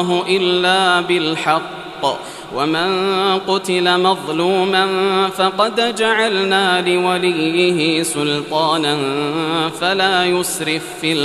إلا بالحق ومن قتل مظلوما فقد جعلنا لوليه سلطانا فلا يسرف في